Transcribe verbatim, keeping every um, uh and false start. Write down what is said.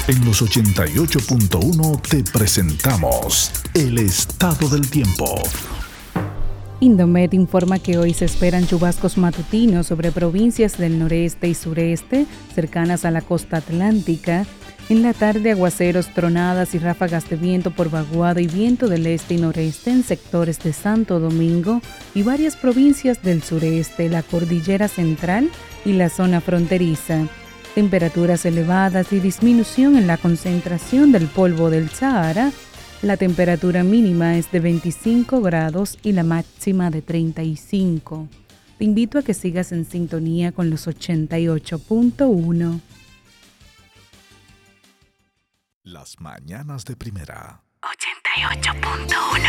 En los ochenta y ocho punto uno te presentamos el estado del tiempo. Indomet informa que hoy se esperan chubascos matutinos sobre provincias del noreste y sureste, cercanas a la costa atlántica. En la tarde, aguaceros, tronadas y ráfagas de viento por vaguada y viento del este y noreste en sectores de Santo Domingo y varias provincias del sureste, la cordillera central y la zona fronteriza. Temperaturas elevadas y disminución en la concentración del polvo del Sahara. La temperatura mínima es de veinticinco grados y la máxima de treinta y cinco. Te invito a que sigas en sintonía con los ochenta y ocho punto uno. Las mañanas de primera. ochenta y ocho punto uno.